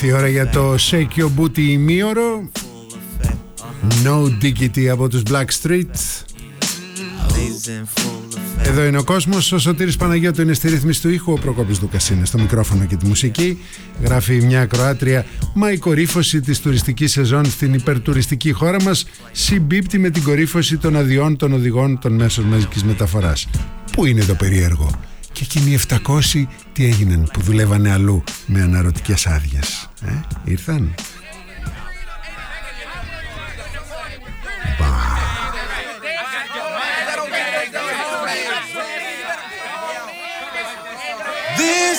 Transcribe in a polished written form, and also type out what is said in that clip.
Τι ώρα για το Shake Your Booty ημίωρο. No Diggity από τους Blackstreet. Εδώ είναι ο κόσμος. Ο Σωτήρης Παναγιώτου είναι στη ρύθμιση του ήχου. Ο Προκόπης Δούκας είναι στο μικρόφωνο και τη μουσική. Γράφει μια ακροάτρια: μα η κορύφωση της τουριστικής σεζόν στην υπερτουριστική χώρα μας συμπίπτει με την κορύφωση των αδειών των οδηγών των μέσων μαζικής μεταφοράς. Πού είναι το περίεργο? Και εκείνοι οι 700 τι έγιναν που δουλεύανε αλλού με αναρωτικές άδειες? Ήρθαν?